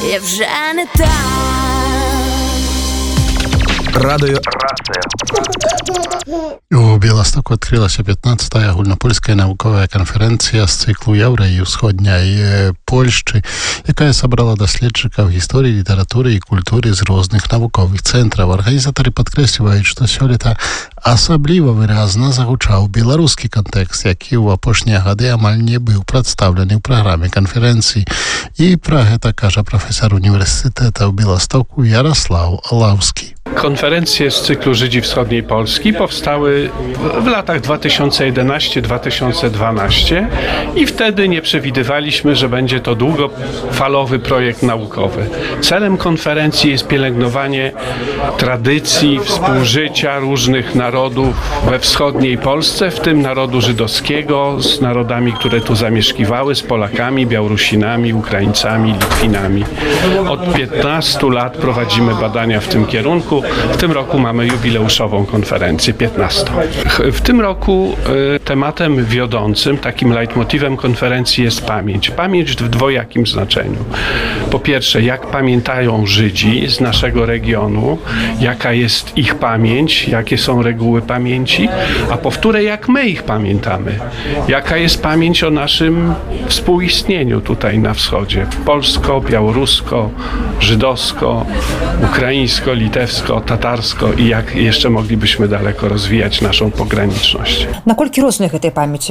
і вже не так. Радыё У Беластоку адкрылася 15-я агульнапольская навуковая канферэнцыя з цыклу Яўра і ўсходняй Польшчы, якая сабрала даследчыкаў гісторыі, літаратуры і культуры з розных навуковых цэнтраў. Арганізатары падкрэсліваюць, што сёлета асабліва выразна загучаў беларускі кантэкст, які ў апошнія гады амаль не быў прадстаўлены ў праграме канферэнцыі. І пра гэта кажа прафесар універсітэта ў Беластоку Jarosław Lawski. Konferencje z cyklu Żydzi Wschodniej Polski powstały w latach 2011-2012 i wtedy nie przewidywaliśmy, że będzie to długofalowy projekt naukowy. Celem konferencji jest pielęgnowanie tradycji współżycia różnych narodów we wschodniej Polsce, w tym narodu żydowskiego, z narodami, które tu zamieszkiwały, z Polakami, Białorusinami, Ukraińcami, Litwinami. Od 15 lat prowadzimy badania w tym kierunku. W tym roku mamy jubileuszową konferencję, 15. W tym roku tematem wiodącym, takim leitmotivem konferencji jest pamięć. Pamięć w dwojakim znaczeniu. Po pierwsze, jak pamiętają Żydzi z naszego regionu, jaka jest ich pamięć, jakie są reguły pamięci, a po wtóre, jak my ich pamiętamy. Jaka jest pamięć o naszym współistnieniu tutaj na wschodzie. Polsko, białorusko, żydowsko, ukraińsko, litewsko, tatarsko i jak jeszcze moglibyśmy daleko rozwijać naszą pograniczność. Наколькі розных гэтай памяці?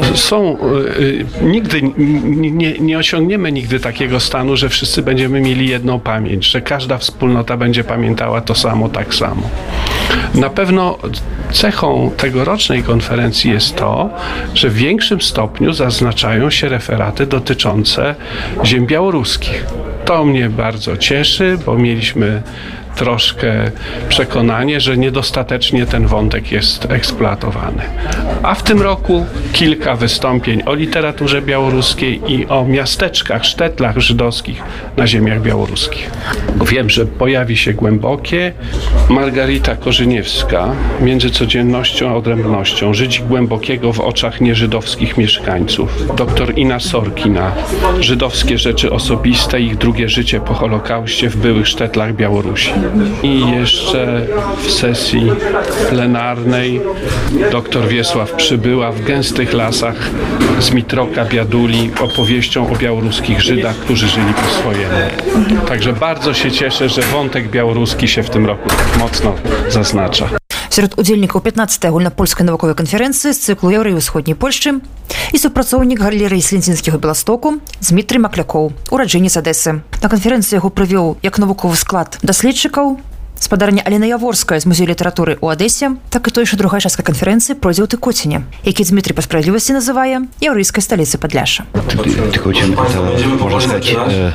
Nigdy nie osiągniemy nigdy takiego stanu, że wszyscy będziemy mieli jedną pamięć, że każda wspólnota będzie pamiętała to samo, tak samo. Na pewno cechą tegorocznej konferencji jest to, że w większym stopniu zaznaczają się referaty dotyczące ziem białoruskich. To mnie bardzo cieszy, bo mieliśmy troszkę przekonanie, że niedostatecznie ten wątek jest eksploatowany. A w tym roku kilka wystąpień o literaturze białoruskiej i o miasteczkach, sztetlach żydowskich na ziemiach białoruskich. Wiem, że pojawi się głębokie. Margarita Korzyniewska, Między codziennością a odrębnością, Żydzi głębokiego w oczach nieżydowskich mieszkańców. Dr Ina Sorkina, Żydowskie rzeczy osobiste i ich drugie życie po Holokauście w byłych sztetlach Białorusi. I jeszcze w sesji plenarnej dr Wiesław Przybyła w gęstych lasach z Mitroka Biaduli opowieścią o białoruskich Żydach, którzy żyli po swojemu. Także bardzo się cieszę, że wątek białoruski się w tym roku tak mocno zaznacza. Сярод удзельнікаў 15-й агульнапольскай навуковай канферэнцыі з цыклу Яўра і ўсходняй Польшчы і супрацоўнік галерэі Слінцінскіх у Беластоку Змітрый Маклякоў, ураджэнец Адэсы. На канферэнцыі яго прывёў як навуковы склад даследчыкаў, спадарня Алена Яворская з музею літаратуры ў Адэсе, так і той, што другая частка канферэнцыі пройдзе ў Тыкоціне, які Дмітрий па справядлівасці называе яўрэйскай сталіцай Падляшша. Тыкоцин, можно сказать,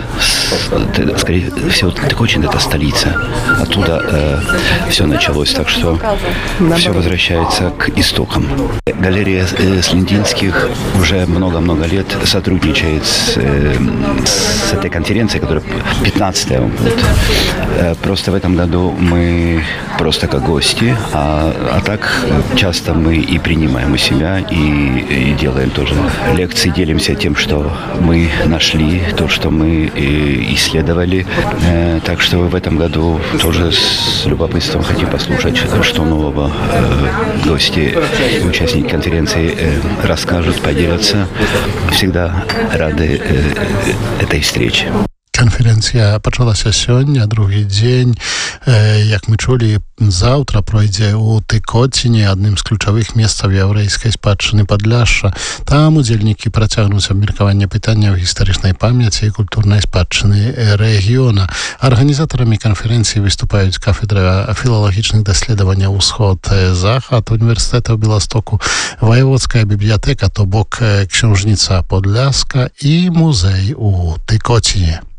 скорее всего, Тыкоцин – это столица. Оттуда все началось, так что все возвращается к истокам. Галерея Слиндинских уже много-много лет сотрудничает с этой конференцией, которая 15-я. Просто в этом году мы просто как гости, а так часто мы и принимаем у себя, и делаем тоже лекции, делимся тем, что мы нашли, то, что мы исследовали. Так что в этом году тоже с любопытством хотим послушать, что нового гости и участники конференции расскажут, поделятся. Всегда рады этой встрече. Канферэнцыя пачалася сёння, другі дзень. Як мы чулі, заўтра пройдзе ў Тыкоціне, адным з ключавых месцаў яўрэйскай спадчыны Падляшша. Там удзельнікі працягнуць абмеркаванне пытанняў гістарычнай памяці і культурнай спадчыны рэгіёна. Арганізатарамі канферэнцыі выступаюць кафедра філалагічных даследаванняў Усход-Захад універсітэта ў Беластоку, ваяводская бібліятэка, то бок ксёнжніца Подляска і музей у Тыкоцине.